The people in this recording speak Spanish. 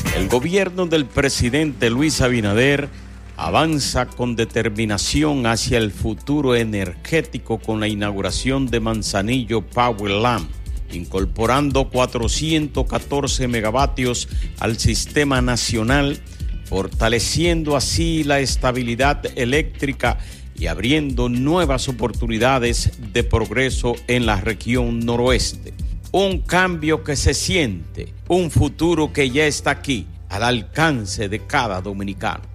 El gobierno del presidente Luis Abinader avanza con determinación hacia el futuro energético con la inauguración de Manzanillo Powerland, incorporando 414 megavatios al sistema nacional, fortaleciendo así la estabilidad eléctrica y abriendo nuevas oportunidades de progreso en la región noroeste. Un cambio que se siente, un futuro que ya está aquí, al alcance de cada dominicano.